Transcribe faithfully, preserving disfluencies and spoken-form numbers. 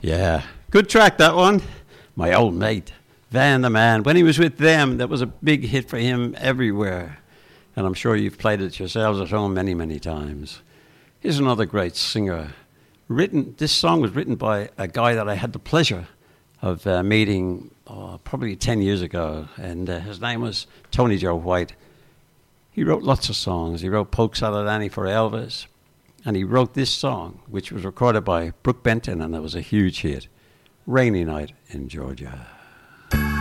Yeah, good track, that one. My old mate, Van the Man. When he was with them, that was a big hit for him everywhere. And I'm sure you've played it yourselves at home many, many times. Here's another great singer. Written, this song was written by a guy that I had the pleasure of uh, meeting oh, probably ten years ago. And uh, his name was Tony Joe White. He wrote lots of songs. He wrote Polk Salad Annie for Elvis. And he wrote this song, which was recorded by Brooke Benton, and it was a huge hit. Rainy Night in Georgia.